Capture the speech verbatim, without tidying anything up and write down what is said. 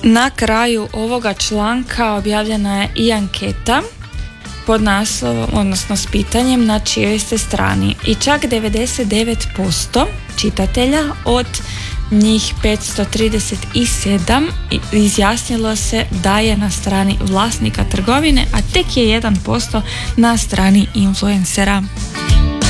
Na kraju ovoga članka objavljena je i anketa pod naslovom, odnosno s pitanjem na čijoj ste strani. I čak devedeset devet posto čitatelja od njih petsto trideset sedam izjasnilo se da je na strani vlasnika trgovine, a tek je jedan posto na strani influencera.